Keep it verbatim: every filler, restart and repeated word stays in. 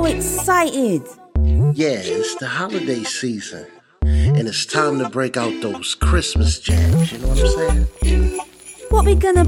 excited. Yeah, it's the holiday season. And it's time to break out those Christmas jams, you know what I'm saying? What we gonna